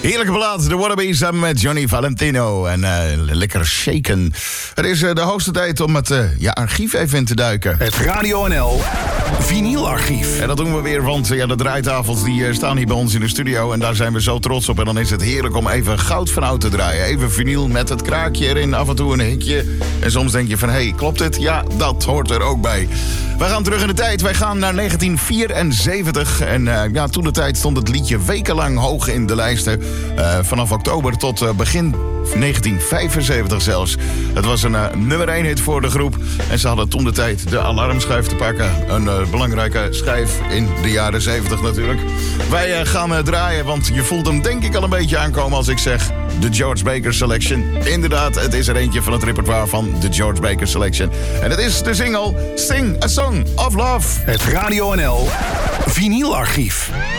Heerlijke plaat, de Wannabe samen met Johnny Valentino. En lekker shaken. Het is de hoogste tijd om het archief even in te duiken. Het Radio NL Vinylarchief. En dat doen we weer, want de draaitafels die staan hier bij ons in de studio. En daar zijn we zo trots op. En dan is het heerlijk om even goud van oud te draaien. Even vinyl met het kraakje erin, af en toe een hikje. En soms denk je van, hey, klopt het? Ja, dat hoort er ook bij. Wij gaan terug in de tijd. Wij gaan naar 1974. En toen de tijd stond het liedje wekenlang hoog in de lijsten. Vanaf oktober tot begin 1975 zelfs. Het was een nummer 1 hit voor de groep. En ze hadden toen de tijd de alarmschijf te pakken. Een belangrijke schijf in de jaren 70 natuurlijk. Wij gaan draaien, want je voelt hem denk ik al een beetje aankomen als ik zeg de George Baker Selection. Inderdaad, het is er eentje van het repertoire van de George Baker Selection. En het is de single Sing a Song of Love. Het Radio NL Vinylarchief.